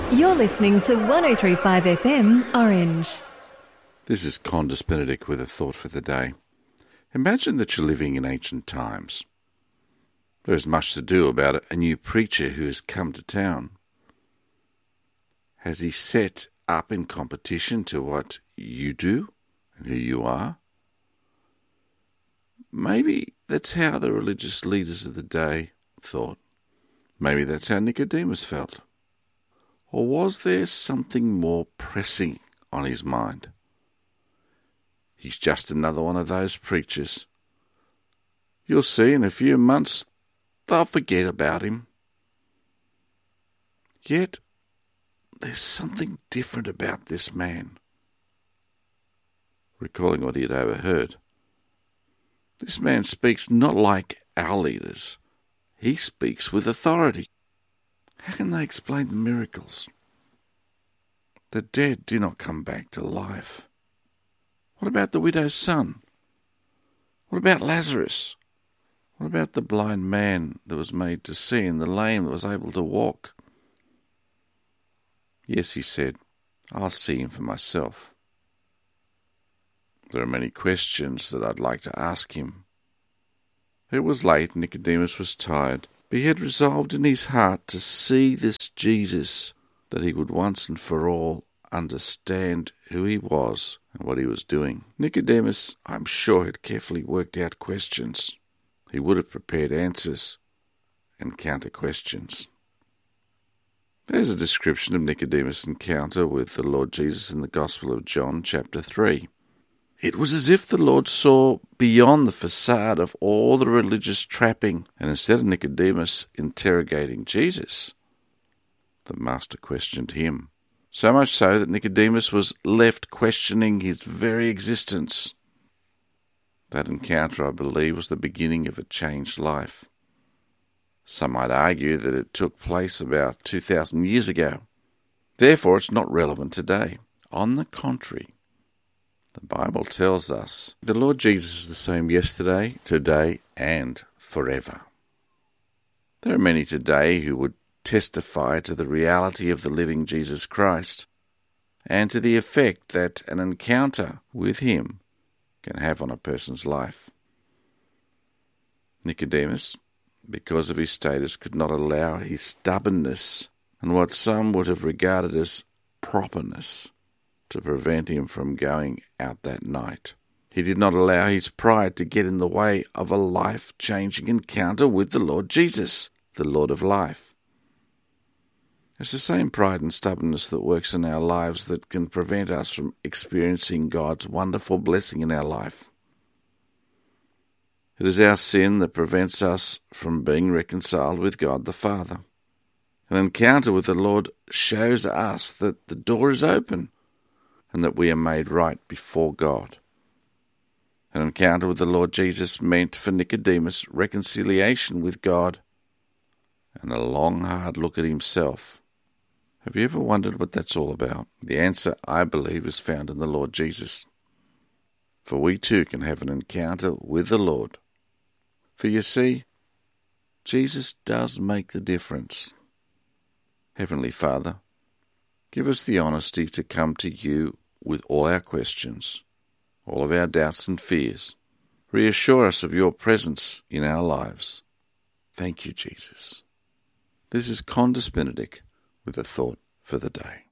You're listening to 103.5 FM Orange. This is Condis Benedict with a thought for the day. Imagine that you're living in ancient times. There is much to do about a new preacher who has come to town. Has he set up in competition to what you do and who you are? Maybe that's how the religious leaders of the day thought. Maybe that's how Nicodemus felt. Or was there something more pressing on his mind? He's just another one of those preachers. You'll see in a few months they'll forget about him. Yet there's something different about this man. Recalling what he had overheard, this man speaks not like our leaders. He speaks with authority. How can they explain the miracles? The dead do not come back to life. What about the widow's son? What about Lazarus? What about the blind man that was made to see and the lame that was able to walk? Yes, he said, I'll see him for myself. There are many questions that I'd like to ask him. It was late, Nicodemus was tired, but he had resolved in his heart to see this Jesus, that he would once and for all understand who he was and what he was doing. Nicodemus, I'm sure, had carefully worked out questions. He would have prepared answers and counter-questions. There's a description of Nicodemus' encounter with the Lord Jesus in the Gospel of John, chapter 3. It was as if the Lord saw beyond the facade of all the religious trapping, and instead of Nicodemus interrogating Jesus, the Master questioned him. So much so that Nicodemus was left questioning his very existence. That encounter, I believe, was the beginning of a changed life. Some might argue that it took place about 2,000 years ago. Therefore, it's not relevant today. On the contrary, the Bible tells us the Lord Jesus is the same yesterday, today, and forever. There are many today who would testify to the reality of the living Jesus Christ and to the effect that an encounter with him can have on a person's life. Nicodemus, because of his status, could not allow his stubbornness and what some would have regarded as properness to prevent him from going out that night. He did not allow his pride to get in the way of a life-changing encounter with the Lord Jesus, the Lord of life. It's the same pride and stubbornness that works in our lives that can prevent us from experiencing God's wonderful blessing in our life. It is our sin that prevents us from being reconciled with God the Father. An encounter with the Lord shows us that the door is open and that we are made right before God. An encounter with the Lord Jesus meant for Nicodemus reconciliation with God and a long, hard look at himself. Have you ever wondered what that's all about? The answer, I believe, is found in the Lord Jesus. For we too can have an encounter with the Lord. For you see, Jesus does make the difference. Heavenly Father, give us the honesty to come to you with all our questions, all of our doubts and fears. Reassure us of your presence in our lives. Thank you, Jesus. This is Condis Benedict with a thought for the day.